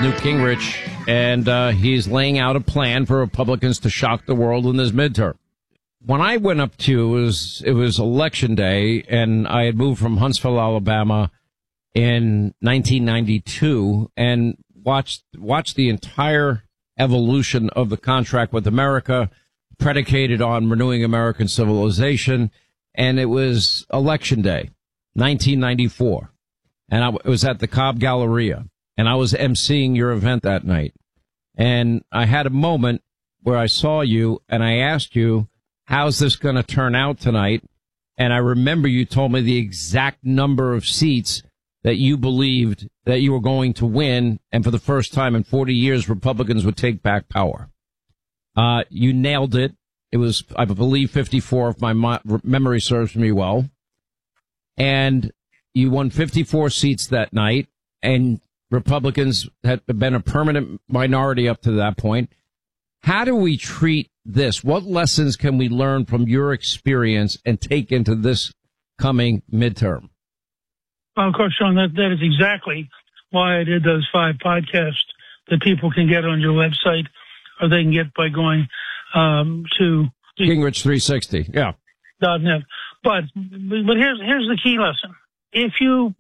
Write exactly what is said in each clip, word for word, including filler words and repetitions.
Newt Gingrich, and uh, he's laying out a plan for Republicans to shock the world in this midterm. When I went up to, it was, it was election day, and I had moved from Huntsville, Alabama in nineteen ninety-two and watched, watched the entire evolution of the contract with America, predicated on renewing American civilization. And it was election day, nineteen ninety-four. And I was at the Cobb Galleria, and I was emceeing your event that night. And I had a moment where I saw you, and I asked you, how's this going to turn out tonight? And I remember you told me the exact number of seats that you believed that you were going to win, and for the first time in forty years, Republicans would take back power. Uh, you nailed it. It was, I believe, fifty-four, if my mo- memory serves me well. And you won fifty-four seats that night, and Republicans had been a permanent minority up to that point. How do we treat this? What lessons can we learn from your experience and take into this coming midterm? Well, of course, Sean, that, that is exactly why I did those five podcasts that people can get on your website, or they can get by going um, to Gingrich three sixty. Yeah. .net. But but here's here's the key lesson. If you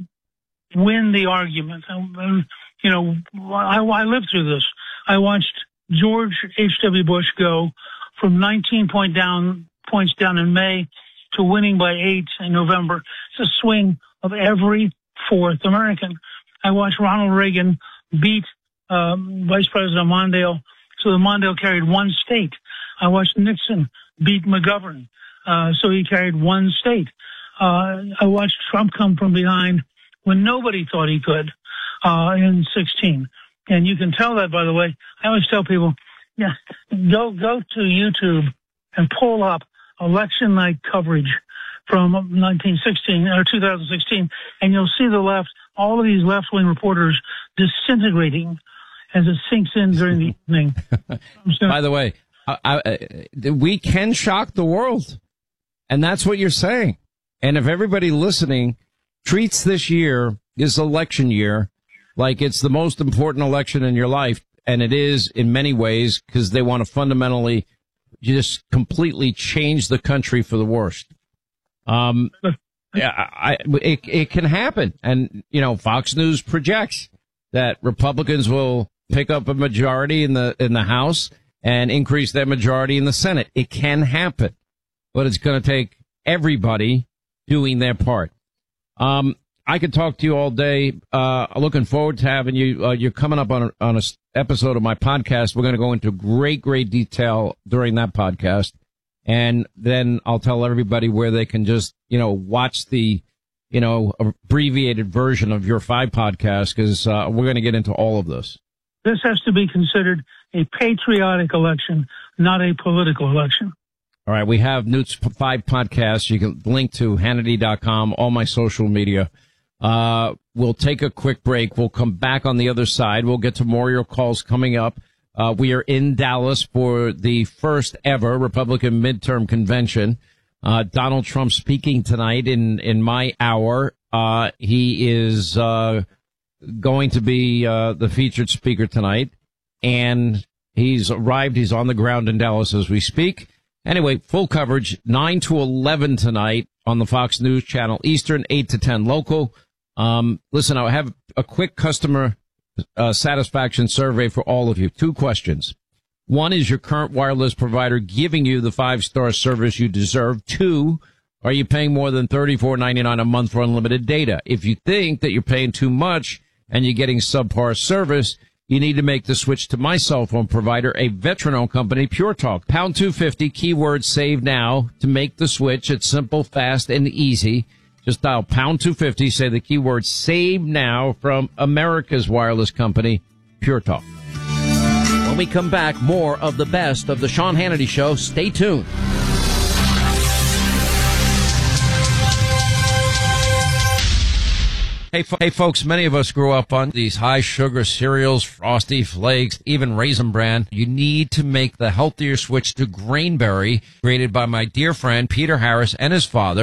win the argument, and, you know, I, I lived through this. I watched George H W. Bush go from nineteen point down points down in May to winning by eight in November. It's a swing of every fourth American. I watched Ronald Reagan beat um, Vice President Mondale, so the Mondale carried one state. I watched Nixon beat McGovern, uh, so he carried one state. Uh, I watched Trump come from behind when nobody thought he could uh, in sixteen. And you can tell that, by the way. I always tell people, yeah, go go to YouTube and pull up election night coverage from nineteen sixteen or two thousand sixteen, and you'll see the left, all of these left-wing reporters disintegrating as it sinks in during the evening. So, by the way, I, I, we can shock the world, and that's what you're saying. And if everybody listening treats this year, this election year, like it's the most important election in your life, and it is in many ways, because they want to fundamentally just completely change the country for the worst. Um, yeah, I, it, it can happen. And, you know, Fox News projects that Republicans will pick up a majority in the, in the House and increase their majority in the Senate. It can happen, but it's going to take everybody doing their part. Um, I could talk to you all day. Uh, looking forward to having you. Uh, you're coming up on a, on a episode of my podcast. We're going to go into great, great detail during that podcast. And then I'll tell everybody where they can just, you know, watch the, you know, abbreviated version of your five podcasts, because uh, we're going to get into all of this. This has to be considered a patriotic election, not a political election. All right. We have Newt's five podcasts. You can link to Hannity dot com, all my social media. Uh, we'll take a quick break. We'll come back on the other side. We'll get to more of your calls coming up. Uh, we are in Dallas for the first ever Republican midterm convention. Uh, Donald Trump speaking tonight in, in my hour. Uh, he is, uh, going to be, uh, the featured speaker tonight, and he's arrived. He's on the ground in Dallas as we speak. Anyway, full coverage, nine to eleven tonight on the Fox News Channel Eastern, eight to ten local. Um, listen, I have a quick customer uh, satisfaction survey for all of you. Two questions. One, is your current wireless provider giving you the five-star service you deserve? Two, are you paying more than thirty-four ninety-nine a month for unlimited data? If you think that you're paying too much and you're getting subpar service, you need to make the switch to my cell phone provider, a veteran-owned company, Pure Talk. Pound two fifty, keyword save now to make the switch. It's simple, fast, and easy. Just dial pound two fifty, say the keyword save now from America's wireless company, Pure Talk. When we come back, more of the best of the Sean Hannity Show. Stay tuned. Hey, fo- hey, folks, many of us grew up on these high-sugar cereals, Frosty Flakes, even Raisin Bran. You need to make the healthier switch to Grainberry, created by my dear friend Peter Harris and his father.